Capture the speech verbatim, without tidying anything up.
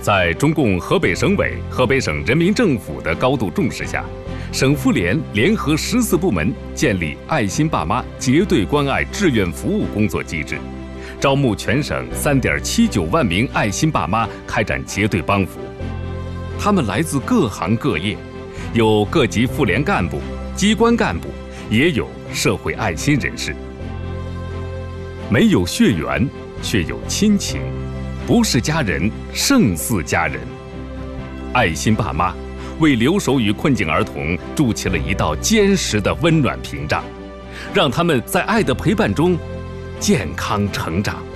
在中共河北省委、河北省人民政府的高度重视下，省妇联联合十四部门建立爱心爸妈结对关爱志愿服务工作机制，招募全省三点七九万名爱心爸妈开展结对帮扶。他们来自各行各业，有各级妇联干部、机关干部，也有社会爱心人士。没有血缘，却有亲情，不是家人，胜似家人。爱心爸妈为留守与困境儿童筑起了一道坚实的温暖屏障，让他们在爱的陪伴中健康成长。